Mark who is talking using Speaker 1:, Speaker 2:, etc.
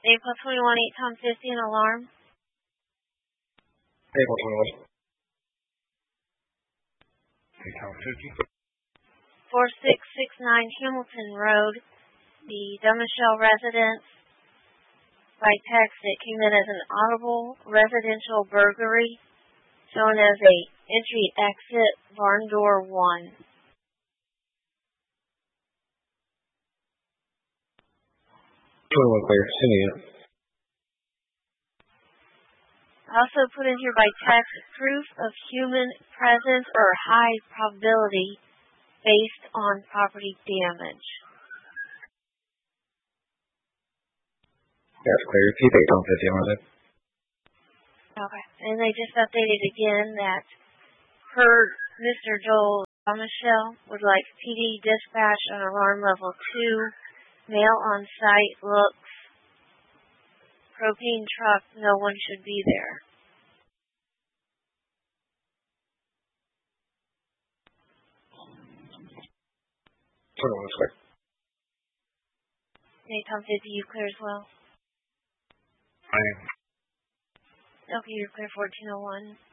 Speaker 1: April 21, 8 Tom 50, an alarm.
Speaker 2: April 21.
Speaker 3: 8 Tom 50.
Speaker 1: 4669 Hamilton Road, the Dummichelle residence. By text, it came in as an audible residential burglary, shown as a entry-exit barn door 1.
Speaker 2: Clear. Sending it.
Speaker 1: Also put in here by text, proof of human presence or high probability based on property damage.
Speaker 2: That's clear. Keep 8 Tom 50 on it.
Speaker 1: Okay. And they just updated again that per Mr. Joel Michelle would like PD dispatch on alarm level 2, male on site, looks, propane truck, no one should be there.
Speaker 2: Hold on, clear.
Speaker 1: 8 Tom 50, you clear as well?
Speaker 3: I am.
Speaker 1: Okay, you're clear 1401.